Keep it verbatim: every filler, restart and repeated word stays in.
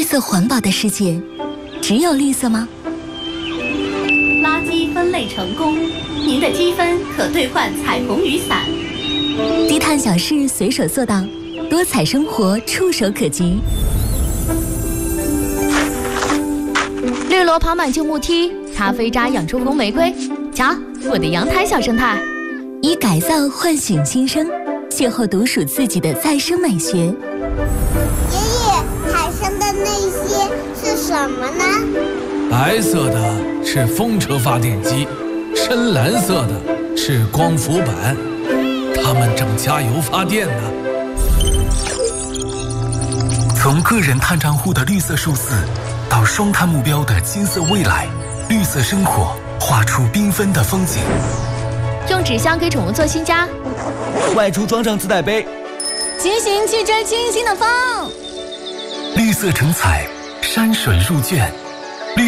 色环保的世界，只有绿色吗？ 垃圾分类成功，您的积分可兑换彩虹雨伞。 低碳小事随手做到，多彩生活触手可及。 绿萝跑满旧木梯，咖啡渣养出红玫瑰。瞧，我的阳台小生态。 以改造唤醒新生，邂逅独属自己的再生美学。 爷爷，海上的那些是什么呢？ 白色的是风车发电机，深蓝色的是光伏板，它们正加油发电呢。 从个人碳账户的绿色数字，到双碳目标的金色未来，绿色生活画出缤纷的风景。 用纸箱给宠物做新家， 外出装上自带杯， 骑行去追清新的风。 绿色成彩，山水入卷。